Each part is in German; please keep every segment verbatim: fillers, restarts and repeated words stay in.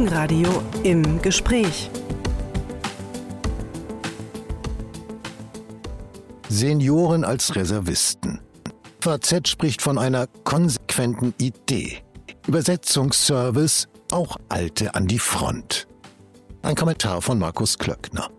Inforadio im Gespräch. Senioren als Reservisten. F A Z spricht von einer konsequenten Idee. Übersetzungsservice, auch Alte an die Front. Ein Kommentar von Markus Klöckner.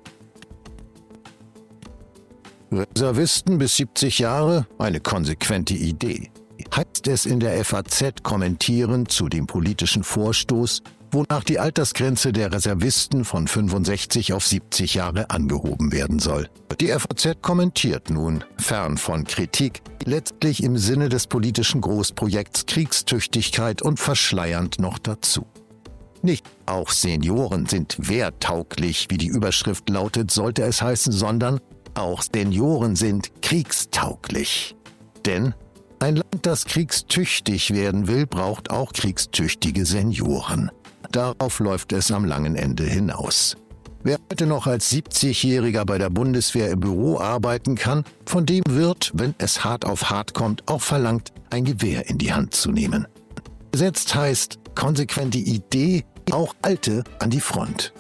Reservisten bis siebzig Jahre, eine konsequente Idee. Heißt es in der F A Z kommentieren zu dem politischen Vorstoß, wonach die Altersgrenze der Reservisten von fünfundsechzig auf siebzig Jahre angehoben werden soll. Die F A Z kommentiert nun, fern von Kritik, letztlich im Sinne des politischen Großprojekts Kriegstüchtigkeit und verschleiernd noch dazu. Nicht auch Senioren sind wehrtauglich, wie die Überschrift lautet, sollte es heißen, sondern auch Senioren sind kriegstauglich. Denn ein Land, das kriegstüchtig werden will, braucht auch kriegstüchtige Senioren. Darauf läuft es am langen Ende hinaus. Wer heute noch als siebzigjähriger bei der Bundeswehr im Büro arbeiten kann, von dem wird, wenn es hart auf hart kommt, auch verlangt, ein Gewehr in die Hand zu nehmen. Gesetzt heißt, konsequente Idee, auch Alte an die Front.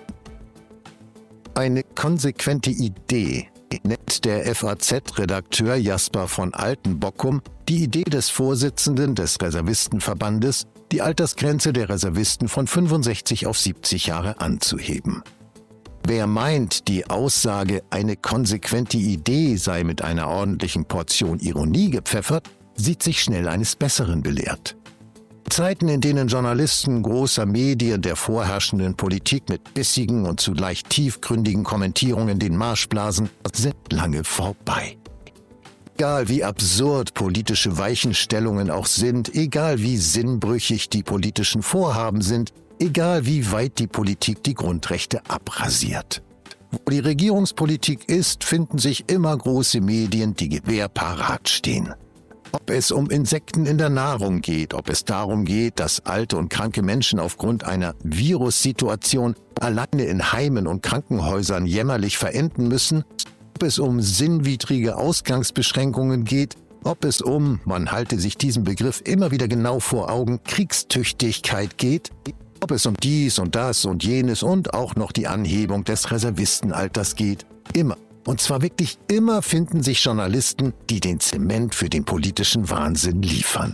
Eine konsequente Idee nennt der F A Z-Redakteur Jasper von Altenbockum die Idee des Vorsitzenden des Reservistenverbandes, die Altersgrenze der Reservisten von fünfundsechzig auf siebzig Jahre anzuheben. Wer meint, die Aussage, eine konsequente Idee sei mit einer ordentlichen Portion Ironie gepfeffert, sieht sich schnell eines Besseren belehrt. Zeiten, in denen Journalisten großer Medien der vorherrschenden Politik mit bissigen und zugleich tiefgründigen Kommentierungen den Marsch blasen, sind lange vorbei. Egal wie absurd politische Weichenstellungen auch sind, egal wie sinnbrüchig die politischen Vorhaben sind, egal wie weit die Politik die Grundrechte abrasiert. Wo die Regierungspolitik ist, finden sich immer große Medien, die Gewehr parat stehen. Ob es um Insekten in der Nahrung geht, ob es darum geht, dass alte und kranke Menschen aufgrund einer Virussituation alleine in Heimen und Krankenhäusern jämmerlich verenden müssen, ob es um sinnwidrige Ausgangsbeschränkungen geht, ob es um, man halte sich diesen Begriff immer wieder genau vor Augen, Kriegstüchtigkeit geht, ob es um dies und das und jenes und auch noch die Anhebung des Reservistenalters geht, immer. Und zwar wirklich immer finden sich Journalisten, die den Zement für den politischen Wahnsinn liefern.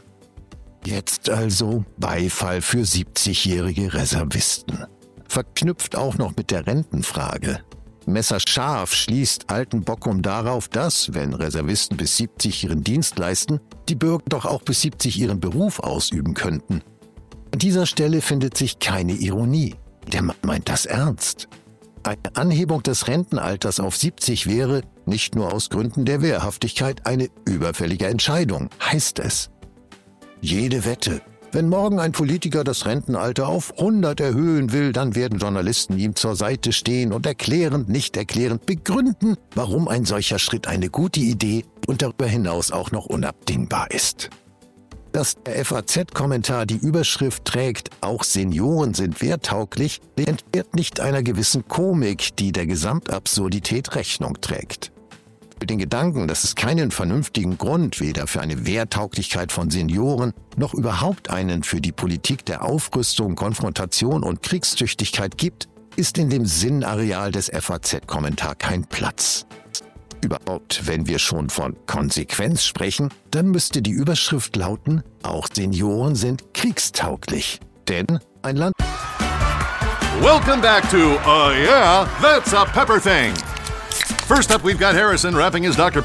Jetzt also Beifall für siebzigjährige Reservisten. Verknüpft auch noch mit der Rentenfrage. Messerscharf schließt Altenbockum darauf, dass, wenn Reservisten bis siebzig ihren Dienst leisten, die Bürger doch auch bis siebzig ihren Beruf ausüben könnten. An dieser Stelle findet sich keine Ironie. Der Mann meint das ernst. Eine Anhebung des Rentenalters auf siebzig wäre, nicht nur aus Gründen der Wehrhaftigkeit, eine überfällige Entscheidung, heißt es. Jede Wette. Wenn morgen ein Politiker das Rentenalter auf hundert erhöhen will, dann werden Journalisten ihm zur Seite stehen und erklärend, nicht erklärend begründen, warum ein solcher Schritt eine gute Idee und darüber hinaus auch noch unabdingbar ist. Dass der F A Z-Kommentar die Überschrift trägt, auch Senioren sind wehrtauglich, entbehrt nicht einer gewissen Komik, die der Gesamtabsurdität Rechnung trägt. Für den Gedanken, dass es keinen vernünftigen Grund weder für eine Wehrtauglichkeit von Senioren noch überhaupt einen für die Politik der Aufrüstung, Konfrontation und Kriegstüchtigkeit gibt, ist in dem Sinnareal des F A Z-Kommentar kein Platz. Überhaupt, wenn wir schon von Konsequenz sprechen, dann müsste die Überschrift lauten, auch Senioren sind kriegstauglich. Denn ein Land... Welcome back to Uh Yeah, That's a Pepper Thing. First up, we've got Harrison wrapping his Doctor